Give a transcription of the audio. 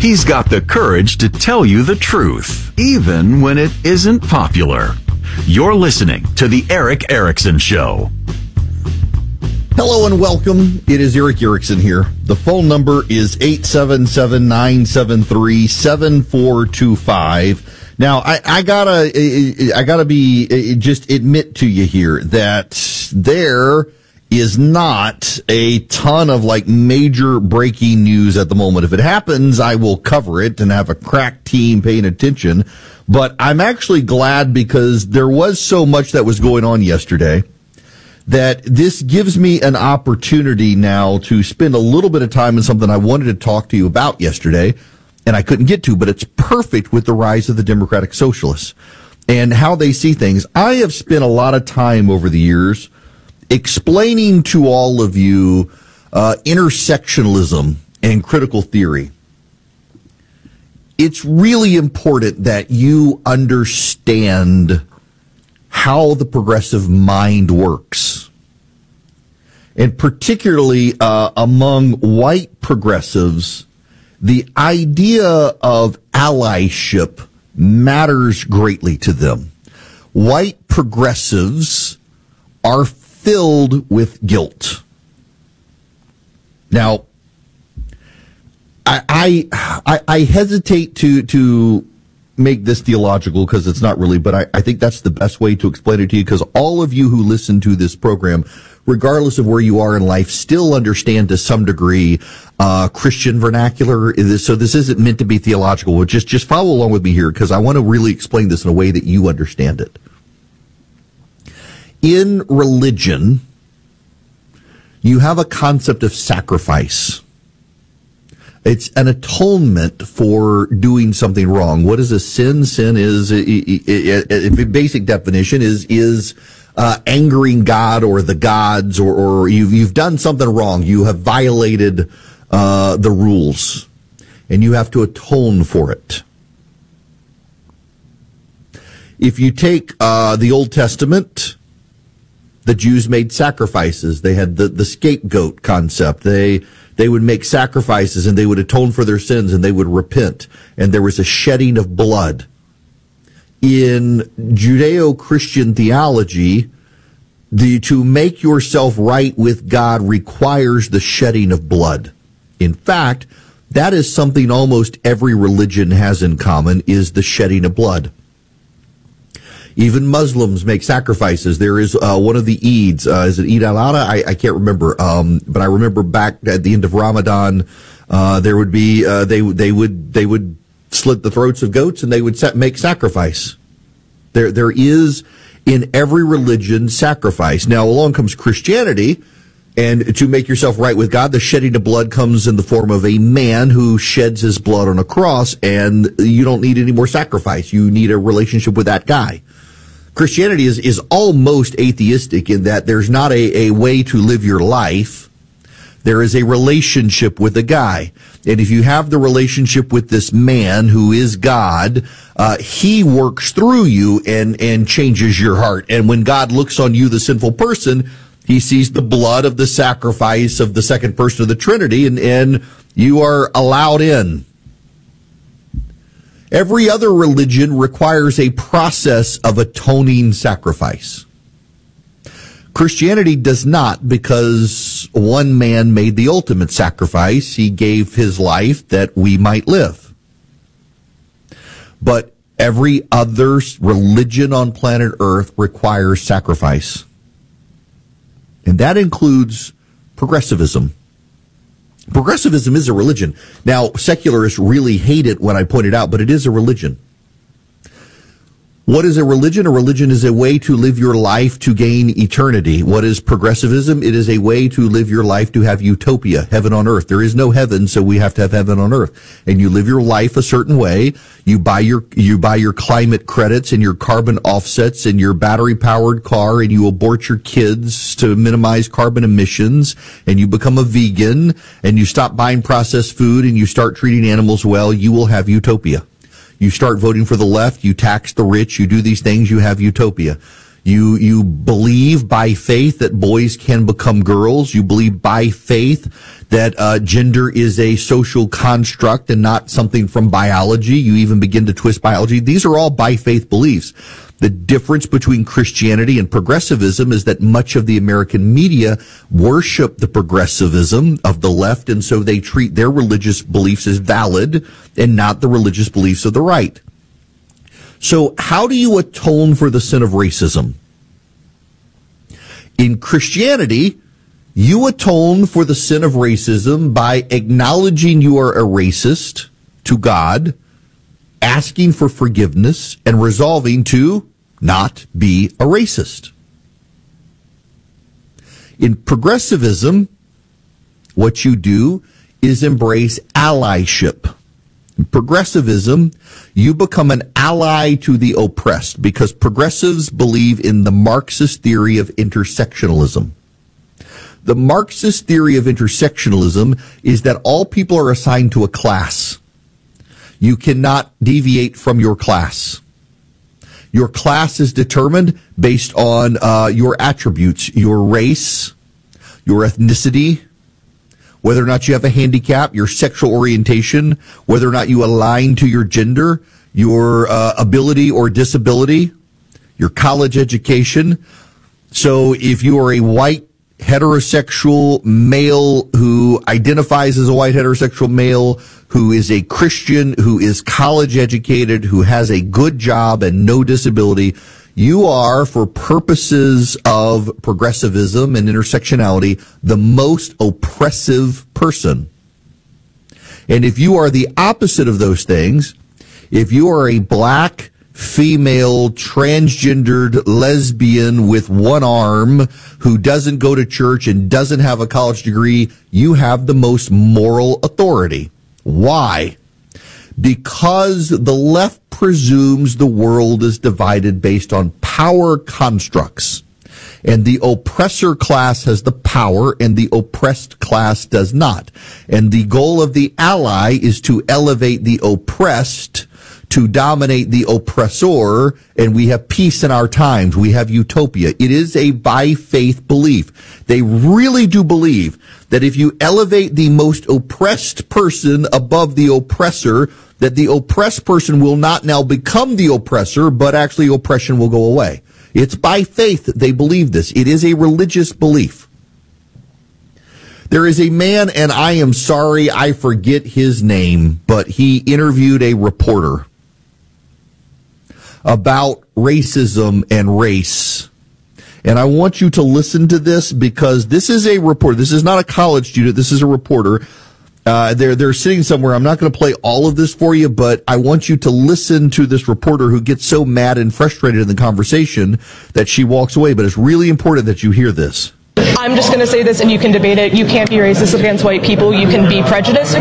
He's got the courage to tell you the truth, even when it isn't popular. You're listening to The Erick Erickson Show. Hello and welcome. It is Erick Erickson here. The phone number is 877-973-7425. Now, I gotta admit to you here that there is not a ton of major breaking news at the moment. If it happens, I will cover it and have a crack team paying attention. But I'm actually glad because there was so much that was going on yesterday that this gives me an opportunity now to spend a little bit of time on something I wanted to talk to you about yesterday and I couldn't get to, but it's perfect with the rise of the Democratic Socialists and how they see things. I have spent a lot of time over the years explaining to all of you intersectionalism and critical theory. It's really important that you understand how the progressive mind works. And particularly among white progressives, the idea of allyship matters greatly to them. White progressives are filled with guilt. Now, I hesitate to make this theological because it's not really, but I think that's the best way to explain it to you because all of you who listen to this program, regardless of where you are in life, still understand to some degree Christian vernacular. So this isn't meant to be theological. Just follow along with me here because I want to really explain this in a way that you understand it. In religion, you have a concept of sacrifice. It's an atonement for doing something wrong. What is a sin? Sin is, basic definition, is angering God or the gods, or you've done something wrong. You have violated the rules, and you have to atone for it. If you take the Old Testament, the Jews made sacrifices. They had the scapegoat concept. They would make sacrifices and they would atone for their sins and they would repent. And there was a shedding of blood. In Judeo-Christian theology, to make yourself right with God requires the shedding of blood. In fact, that is something almost every religion has in common, is the shedding of blood. Even Muslims make sacrifices. There is one of the Eids. Is it Eid al-Adha? I can't remember. But I remember back at the end of Ramadan, there would be they would slit the throats of goats and they would make sacrifice. There is in every religion sacrifice. Now along comes Christianity, and to make yourself right with God, the shedding of blood comes in the form of a man who sheds his blood on a cross, and you don't need any more sacrifice. You need a relationship with that guy. Christianity is almost atheistic in that there's not a way to live your life. There is a relationship with a guy. And if you have the relationship with this man who is God, he works through you and changes your heart. And when God looks on you, the sinful person, he sees the blood of the sacrifice of the second person of the Trinity, and you are allowed in. Every other religion requires a process of atoning sacrifice. Christianity does not, because one man made the ultimate sacrifice. He gave his life that we might live. But every other religion on planet Earth requires sacrifice. And that includes progressivism. Progressivism is a religion. Now, secularists really hate it when I point it out, but it is a religion. What is a religion? A religion is a way to live your life to gain eternity. What is progressivism? It is a way to live your life to have utopia, heaven on earth. There is no heaven, so we have to have heaven on earth. And you live your life a certain way. You buy your climate credits and your carbon offsets and your battery-powered car, and you abort your kids to minimize carbon emissions, and you become a vegan, and you stop buying processed food, and you start treating animals well. You will have utopia. You start voting for the left, you tax the rich, you do these things, you have utopia. You believe by faith that boys can become girls. You believe by faith that gender is a social construct and not something from biology. You even begin to twist biology. These are all by faith beliefs. The difference between Christianity and progressivism is that much of the American media worship the progressivism of the left, and so they treat their religious beliefs as valid and not the religious beliefs of the right. So how do you atone for the sin of racism? In Christianity, you atone for the sin of racism by acknowledging you are a racist to God, asking for forgiveness, and resolving to not be a racist. In progressivism, what you do is embrace allyship. In progressivism, you become an ally to the oppressed because progressives believe in the Marxist theory of intersectionalism. The Marxist theory of intersectionalism is that all people are assigned to a class. You cannot deviate from your class. Your class is determined based on your attributes, your race, your ethnicity, whether or not you have a handicap, your sexual orientation, whether or not you align to your gender, your ability or disability, your college education. So if you are a white heterosexual male who identifies as a white heterosexual male, who is a Christian, who is college educated, who has a good job and no disability, you are, for purposes of progressivism and intersectionality, the most oppressive person. And if you are the opposite of those things, if you are a black, female, transgendered lesbian with one arm who doesn't go to church and doesn't have a college degree, you have the most moral authority. Why? Because the left presumes the world is divided based on power constructs. And the oppressor class has the power and the oppressed class does not. And the goal of the ally is to elevate the oppressed to dominate the oppressor, and we have peace in our times. We have utopia. It is a by faith belief. They really do believe that if you elevate the most oppressed person above the oppressor, that the oppressed person will not now become the oppressor, but actually oppression will go away. It's by faith that they believe this. It is a religious belief. There is a man, and I am sorry, I forget his name, but he interviewed a reporter about racism and race. And I want you to listen to this because this is a reporter. This is not a college student. This is a reporter. They're sitting somewhere. I'm not going to play all of this for you, but I want you to listen to this reporter who gets so mad and frustrated in the conversation that she walks away. But it's really important that you hear this. I'm just going to say this, and you can debate it. You can't be racist against white people. You can be prejudiced